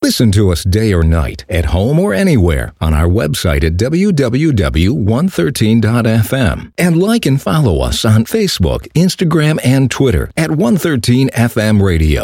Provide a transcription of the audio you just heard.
Listen to us day or night, at home or anywhere, on our website at www.113.fm. And like and follow us on Facebook, Instagram, and Twitter at 113 FM Radio.